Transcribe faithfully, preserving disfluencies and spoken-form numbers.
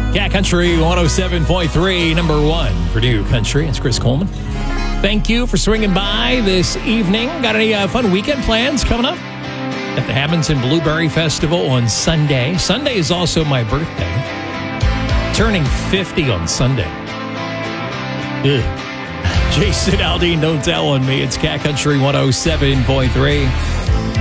Cat Country one oh seven point three, number one for New Country. It's Chris Coleman. Thank you for swinging by this evening. Got any uh, fun weekend plans coming up? At the Hammonds and Blueberry Festival on Sunday. Sunday is also my birthday. Turning fifty on Sunday. Ugh. Jason Aldean, don't tell on me. It's Cat Country one oh seven point three.